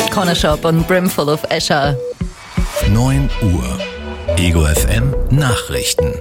Corner Shop und Brimful of Escher. 9 Uhr. Ego FM Nachrichten.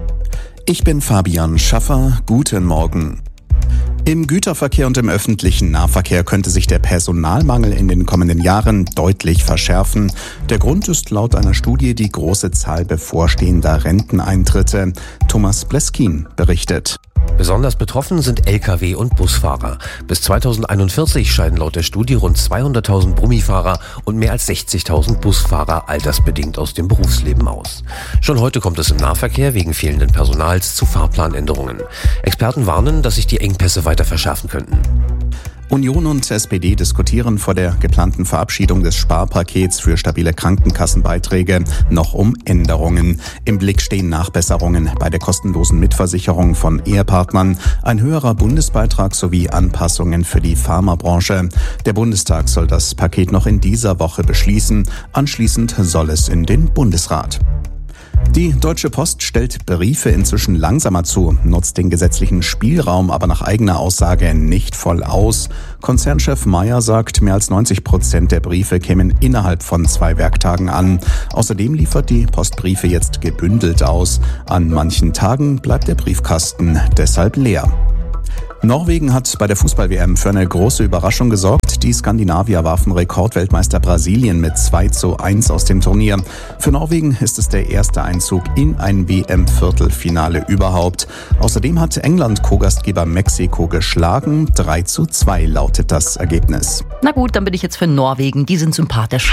Ich bin Fabian Schaffer. Guten Morgen. Im Güterverkehr und im öffentlichen Nahverkehr könnte sich der Personalmangel in den kommenden Jahren deutlich verschärfen. Der Grund ist laut einer Studie die große Zahl bevorstehender Renteneintritte. Thomas Bleskin berichtet. Besonders betroffen sind Lkw- und Busfahrer. Bis 2041 scheiden laut der Studie rund 200.000 Brummifahrer und mehr als 60.000 Busfahrer altersbedingt aus dem Berufsleben aus. Schon heute kommt es im Nahverkehr wegen fehlenden Personals zu Fahrplanänderungen. Experten warnen, dass sich die Engpässe weiter verschärfen könnten. Union und SPD diskutieren vor der geplanten Verabschiedung des Sparpakets für stabile Krankenkassenbeiträge noch um Änderungen. Im Blick stehen Nachbesserungen bei der kostenlosen Mitversicherung von Ehepartnern, ein höherer Bundesbeitrag sowie Anpassungen für die Pharmabranche. Der Bundestag soll das Paket noch in dieser Woche beschließen. Anschließend soll es in den Bundesrat. Die Deutsche Post stellt Briefe inzwischen langsamer zu, nutzt den gesetzlichen Spielraum aber nach eigener Aussage nicht voll aus. Konzernchef Meyer sagt, mehr als 90% der Briefe kämen innerhalb von 2 Werktagen an. Außerdem liefert die Post Briefe jetzt gebündelt aus. An manchen Tagen bleibt der Briefkasten deshalb leer. Norwegen hat bei der Fußball-WM für eine große Überraschung gesorgt. Die Skandinavier warfen Rekordweltmeister Brasilien mit 2:1 aus dem Turnier. Für Norwegen ist es der erste Einzug in ein WM-Viertelfinale überhaupt. Außerdem hat England Co-Gastgeber Mexiko geschlagen. 3:2 lautet das Ergebnis. Na gut, dann bin ich jetzt für Norwegen. Die sind sympathisch.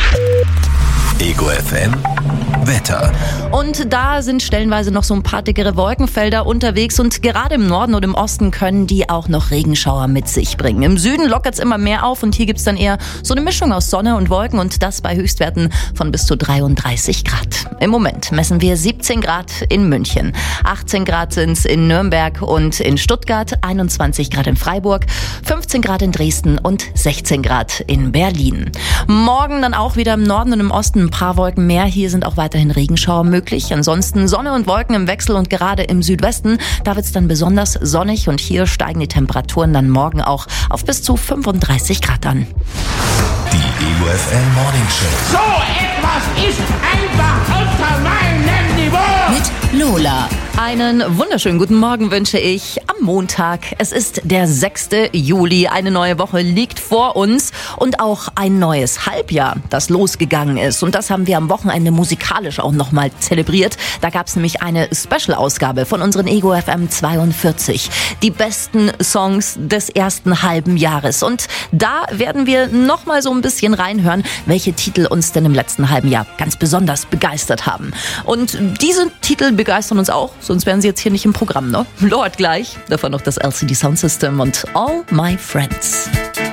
Ego FM Wetter. Und da sind stellenweise noch so ein paar dickere Wolkenfelder unterwegs und gerade im Norden und im Osten können die auch noch Regenschauer mit sich bringen. Im Süden lockert es immer mehr auf und hier gibt's dann eher so eine Mischung aus Sonne und Wolken und das bei Höchstwerten von bis zu 33 Grad. Im Moment messen wir 17 Grad in München, 18 Grad sind's in Nürnberg und in Stuttgart, 21 Grad in Freiburg, 15 Grad in Dresden und 16 Grad in Berlin. Morgen dann auch wieder im Norden und im Osten ein paar Wolken mehr. Hier sind auch weiterhin Regenschauer möglich. Ansonsten Sonne und Wolken im Wechsel und gerade im Südwesten, da wird es dann besonders sonnig und hier steigen die Temperaturen dann morgen auch auf bis zu 35 Grad an. Die Ego FM Morning Show. So etwas ist einfach unter meinem Niveau. Mit Lola. Einen wunderschönen guten Morgen wünsche ich am Montag. Es ist der 6. Juli. Eine neue Woche liegt vor uns und auch ein neues Halbjahr, das losgegangen ist. Und das haben wir am Wochenende musikalisch auch nochmal zelebriert. Da gab es nämlich eine Special-Ausgabe von unseren Ego FM 42. Die besten Songs des ersten halben Jahres. Und da werden wir nochmal so ein bisschen reinhören, welche Titel uns denn im letzten halben Jahr ganz besonders begeistert haben. Und diese Titel begeistern uns auch. Sonst wären sie jetzt hier nicht im Programm, ne? Lord gleich. Davon noch das LCD Sound System und All My Friends.